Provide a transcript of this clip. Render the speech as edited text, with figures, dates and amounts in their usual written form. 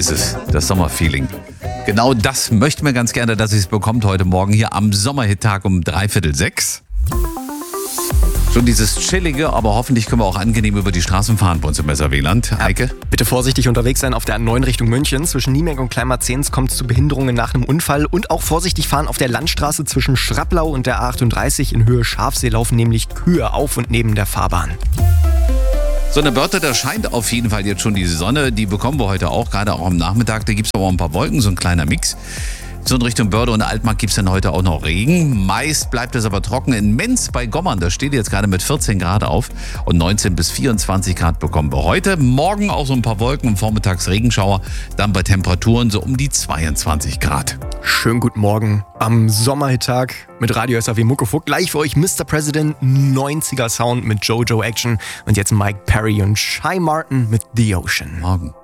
ist es, das Sommerfeeling. Genau das möchten wir ganz gerne, dass ihr es bekommt heute Morgen hier am Sommerhittag um 5:45. Schon dieses chillige, aber hoffentlich können wir auch angenehm über die Straßen fahren bei uns im Messerweland. Eike? Bitte vorsichtig unterwegs sein auf der A9 Richtung München. Zwischen Niemerg und Kleinmarzens kommt es zu Behinderungen nach einem Unfall. Und auch vorsichtig fahren auf der Landstraße zwischen Schrapplau und der A38 in Höhe Schafsee laufen nämlich Kühe auf und neben der Fahrbahn. So eine Börte, da scheint auf jeden Fall jetzt schon die Sonne. Die bekommen wir heute auch, gerade auch am Nachmittag. Da gibt es aber auch ein paar Wolken, so ein kleiner Mix. So in Richtung Börde und Altmark gibt es dann heute auch noch Regen. Meist bleibt es aber trocken. In Menz bei Gommern, da steht jetzt gerade mit 14 Grad auf und 19 bis 24 Grad bekommen wir heute. Morgen auch so ein paar Wolken und vormittags Regenschauer. Dann bei Temperaturen so um die 22 Grad. Schönen guten Morgen am Sommerhittag mit Radio SAW Muckefuck. Gleich für euch Mr. President, 90er Sound mit Jojo Action und jetzt Mike Perry und Shy Martin mit The Ocean. Morgen.